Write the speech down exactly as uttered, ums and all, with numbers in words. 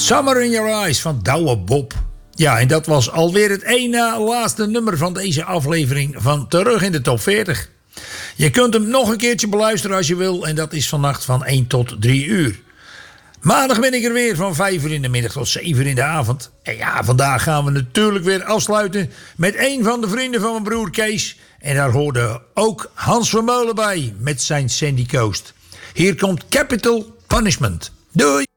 Summer in Your Eyes van Douwe Bob. Ja, en dat was alweer het één na laatste nummer van deze aflevering van Terug in de Top veertig. Je kunt hem nog een keertje beluisteren als je wil. En dat is vannacht van één tot drie uur. Maandag ben ik er weer van vijf uur in de middag tot zeven uur in de avond. En ja, vandaag gaan we natuurlijk weer afsluiten met een van de vrienden van mijn broer Kees. En daar hoorde ook Hans Vermeulen bij met zijn Sandy Coast. Hier komt Capital Punishment. Doei!